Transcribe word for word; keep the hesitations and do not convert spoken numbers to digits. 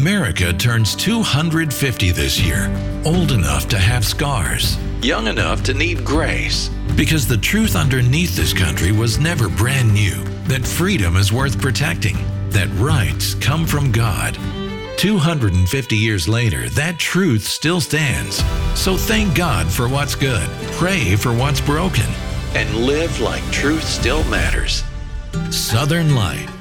America turns two hundred fifty this year, old enough to have scars, young enough to need grace. Because the truth underneath this country was never brand new, that freedom is worth protecting, that rights come from God. two hundred fifty years later, that truth still stands. So thank God for what's good, pray for what's broken, and live like truth still matters. Southern Light.